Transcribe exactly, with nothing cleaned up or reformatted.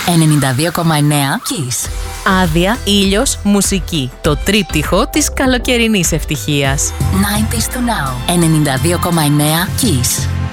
ενενήντα δύο κόμμα εννέα Kiss. Άδεια, ήλιος, μουσική. Το τρίπτυχο της καλοκαιρινής ευτυχίας. ενενήντα to Now. ενενήντα δύο κόμμα εννέα Kiss.